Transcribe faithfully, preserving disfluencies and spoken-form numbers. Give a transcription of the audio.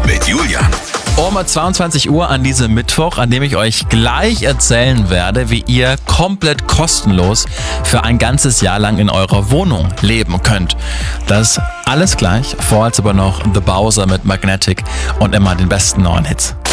mit Julian. Um zweiundzwanzig Uhr an diesem Mittwoch, an dem ich euch gleich erzählen werde, wie ihr komplett kostenlos für ein ganzes Jahr lang in eurer Wohnung leben könnt. Das alles gleich, vorher aber noch The Bowser mit Magnetic und immer den besten neuen Hits.